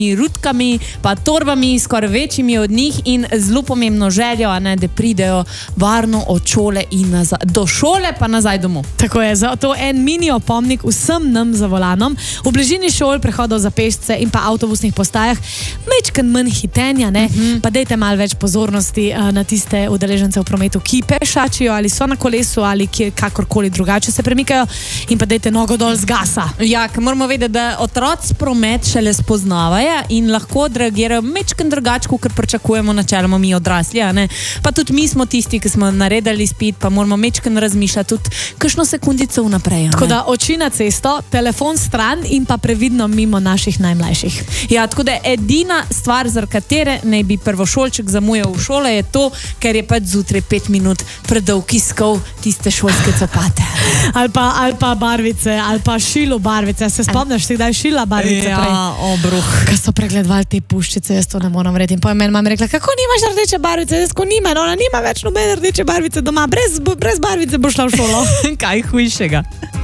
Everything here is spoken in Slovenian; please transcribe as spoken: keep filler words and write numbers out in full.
rutkami, pa torbami, skoraj večjimi od njih in zelo pomembno željo, a ne, da pridejo varno od šole in nazaj, do šole pa nazaj domov. Tako je, zato en mini opomnik vsem nam za volanom. V bližini šol, prehodov za pešce in pa avtobusnih postajah mečken manj hitenja, ne, Uh-huh. pa dejte malo več pozornosti uh, na tiste udeležence v prometu, ki pešačijo ali so na kolesu ali kjer kakorkoli drugače se premikajo in pa dejte nogo dol z gasa. Ja, ker moramo vedeti, da otroci promet šele spoznavajo in lahko odreagirajo mečken drugače, kot pričakujemo načeloma mi odrasli, a ne. Pa tudi mi smo tisti, ki smo naredili izpit, pa moramo mečken razmišljati tudi kakšno sekundico vnaprej. Tako da oči na cesto, telefon stran in pa previdno mimo naših najmlajših. Ja, tako da edina stvar, za katere naj bi prvošolček zamujal v šole, je to, ker je pač zjutraj pet minut predolg iskal tiste šolske copate. Ali pa, ali pa barvice, ali pa šilo barvice. Se spomniš, si kdaj šila barvice ja, prej? obruh. Ko so pregledovali te puščice, jaz to ne moram verjeti. In potem meni mama rekla, kako nimaš rdeče barvice? Jaz ko nima, ona nima več nobene rdeče barvice doma, brez, brez barvice bo šla v šolo. Kaj hujšega.